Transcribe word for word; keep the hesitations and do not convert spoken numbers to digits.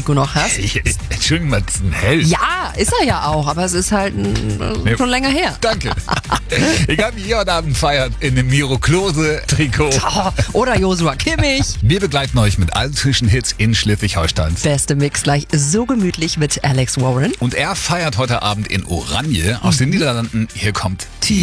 Nico noch hast. Entschuldigung mal, das ist ein Held. Ja, ist er ja auch, aber es ist halt ein, äh, schon länger her. Danke. Egal wie ihr heute Abend feiert, in einem Miro Klose-Trikot. Oh, oder Joshua Kimmich. Wir begleiten euch mit allen Zwischenhits in Schleswig-Holstein. Beste Mix gleich so gemütlich mit Alex Warren. Und er feiert heute Abend in Oranje aus den Niederlanden. Hier kommt T.